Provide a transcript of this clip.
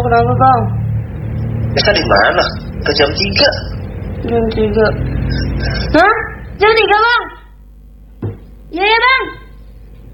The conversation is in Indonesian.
kenapa bang? Kita di mana? Ke jam 3. Jam 3. Hah? Jam 3 bang?